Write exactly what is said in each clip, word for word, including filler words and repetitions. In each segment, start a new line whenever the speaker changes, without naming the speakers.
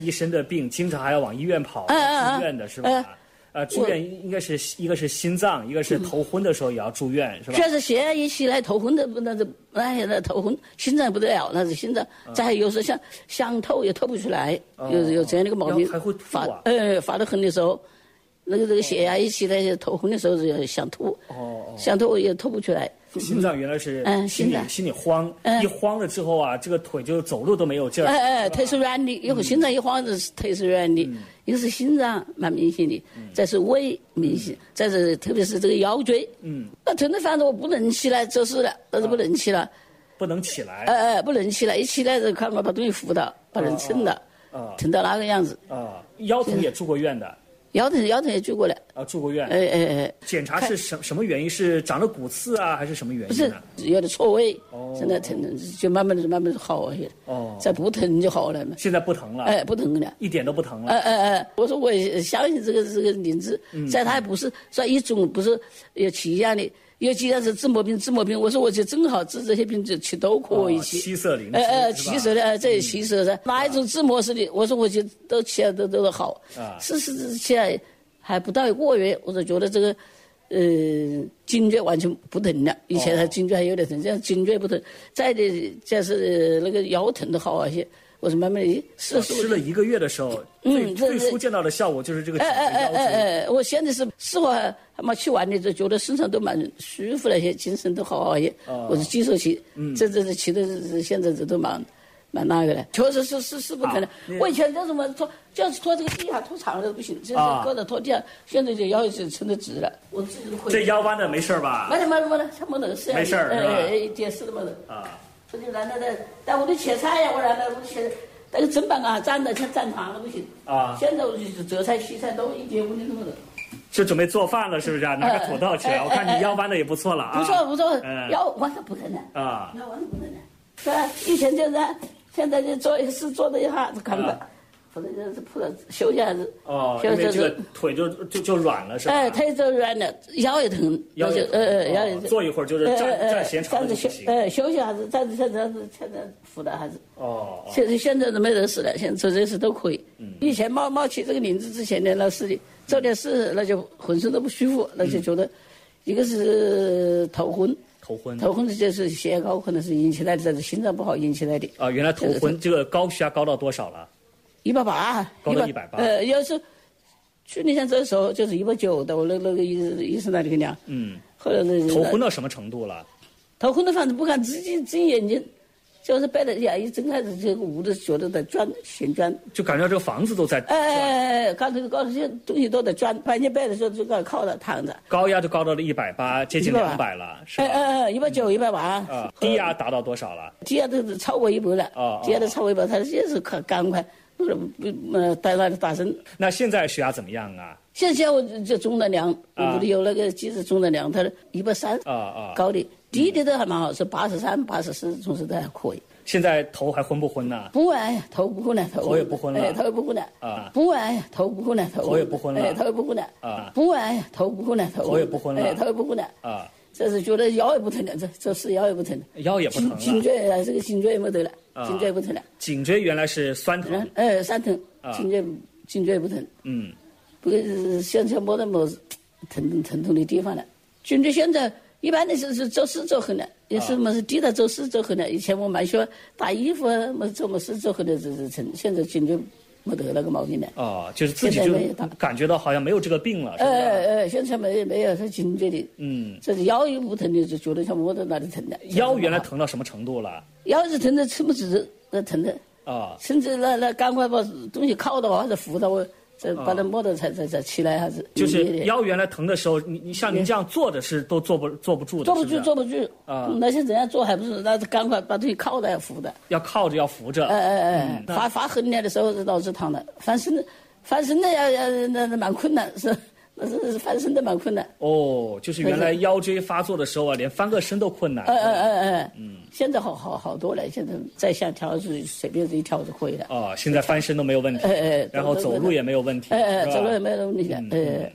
一身的病，经常还要往医院跑，
啊啊啊
住院的是吧？啊呃，住院应该是一个是心脏，一个是头昏的时候也要住院，是吧？
确实，现在一起来头昏的，那是哎那头昏，心脏不得了，那是心脏。再还有时候想想吐也吐不出来，有有这样的一个毛病。
还会吐
发
啊？
呃发得很的时候，那个这个血压一起来头昏的时候就想吐，
哦，
想吐也吐不出来。
心脏原来是
嗯
心里
心脏
心里慌，
嗯
一慌了之后啊，这个腿就走路都没有劲儿。
哎哎，腿是软的，以后心脏一慌是腿是软的，一个是心脏蛮明显的，再是胃明显，再是特别是这个腰椎。
嗯，
那疼的反正我不能起来就是了，那是不能起来。
不能起来。
哎哎，不能起来，一起来就看我把东西扶到，把人撑到，
啊
疼到那个样子。
啊，腰疼也住过院的。
腰疼腰疼也住过来。
啊，住过院。
哎哎哎，
检查是什什么原因？是长了骨刺啊，还是什么原
不是
因呢？
有点错位，
哦
现在疼就慢慢的慢慢的好些。
哦，
再不疼就好了嘛。
现在不疼了。
哎，不疼了。
一点都不疼了。
哎哎哎，我说我也相信这个这个灵芝，在它还不是说一种不是有七样的。有几样是治毛病治毛病，我说我就正好治这些病就去都可以去。
哦、七色灵芝，
哎哎，七色的哎，这七色的，哪一种治模式的？我说我就都起来都都好。啊，是是起来还不到一个月，我就觉得这个，呃，颈椎完全不疼了。以前他颈椎还有点疼，现在颈椎不疼。再的就是那个腰疼的好一些。我说慢慢的试试。
吃了一个月的时候，
嗯，
最最初见到的效果就是这个颈椎腰椎。
哎哎哎哎哎，我现在是试过还没吃完的，就觉得身上都蛮舒服了些，精神都好些。哦、我是继续吃，嗯，这这这吃的是现在这都蛮蛮那个的，确实是是是不疼的。我以前叫什么拖，就是拖这个地下拖长了都不行，现在搁着拖地下，现在这腰就撑得直了。我自己都会。
这腰弯的没事吧？
没得没得没得，他没得事。
没事
哎哎，一点事都没得。啊。我就让他在在屋里切菜呀，我让他屋里切。那个砧板啊，站的像站长了不行啊！现在我就是择菜、洗菜都一点问题都没得。
就准备做饭了，是不是？拿个土豆去，我看你腰弯的也不错了啊！
不错不错，腰弯的不疼了啊！腰弯的不疼了，是吧？以前就是，现在就做一个事做的一下子赶快，或者就是铺着休息下子。
哦，因为这个腿就就就软了，是吧？
哎，腿就软了，腰也疼，
腰就
呃呃腰也
坐一会儿就是站站闲长就不行。
呃，休息下子，站着站着站着扶着还是。
哦。
现在现在都没得事了，现在做这事都可以。嗯。以前冒冒起这个灵芝之前呢，那是的，做点事那就浑身都不舒服，那就觉得，一个是头昏。
头昏。
头昏就是血压高，可能是引起来的，这是心脏不好引起来的。
啊，原来头昏这个高血压高到多少了？
一百八。
高到一百八。
呃，要是去年像这时候就是一百九，到那那个医医生那里去量。嗯。后来那
头昏到什么程度了？
头昏的反正不敢自己睁眼睛。就是背着呀，一睁开始这个屋子觉得在转旋转，
就感觉这个房子都在转。
哎哎哎，刚才高这些东西都在转，半夜背的时候就刚靠着躺着。
高压就高到了一百八，接近两百了，是吧？
哎哎哎，一百九、一百八。
啊，低压达到多少了？
低压都超过一百了。哦。低压都超过一百，他也是赶赶快，不是不呃在那里打针。
那现在血压怎么样啊？
现在我就中了量，屋里有那个机子中了量，他一百三。啊啊。高的。低的都还蛮好，是八十三、八十四，总是都还可以。
现在头还昏不昏呢？
不昏，头不昏了，头
头也不昏了，
哎，头也不昏了啊！不昏，头不昏了，
头也不昏了，
哎，头也不昏了啊！不昏，头不昏了，
头也不昏了，
哎，头也不昏了啊！这是觉得腰也不疼了，这这是腰也不疼了，
腰也不疼了，
颈椎啊，这个颈椎也没得了，颈椎也不疼了。
颈椎原来是酸疼，
哎，酸疼，颈椎颈椎也不疼，嗯，不过现在没得么疼疼痛的地方了。颈椎现在一般的是是走死走痕了。也是么是低头走死走痕了。以前我蛮喜欢打衣服啊，么走么死走痕的这这成，现在颈椎没得那个毛病了。
哦，就是自己就感觉到好像没有这个病了。
哎哎哎，现在没没有是颈椎的。嗯。这是腰也不疼的，就觉得像摸到哪里疼的。
腰原来疼到什么程度了？
腰是疼的撑不直，那疼的。啊。甚至那那赶快把东西靠到或者扶到我。这把它摸到才才才起来还是？
就是腰原来疼的时候，你你像您这样坐着是都坐不坐不住的，
坐不住坐不住啊！那些这样坐还不是？那赶快把东西靠着要扶的，
要靠着要扶着。
哎哎哎，发发横了的时候是老是躺的，翻身翻身的要要那那蛮困难是。那是翻身的蛮困难
哦，就是原来腰椎发作的时候啊，连翻个身都困难。
哎哎哎哎，嗯，现在好好好多了，现在再想跳就随便这一跳就可以了。
哦，现在翻身都没有问题，
哎哎，
然后走路也没有问题，
哎哎，走路也没有问题了，哎。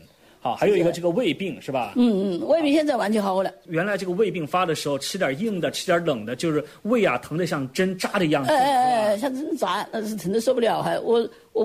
好，还有一个这个胃病是吧？
嗯嗯，胃病现在完全好了。
原来这个胃病发的时候，吃点硬的，吃点冷的，就是胃啊疼得像针扎的一样。
哎哎哎，像针扎，那是疼得受不了，还我。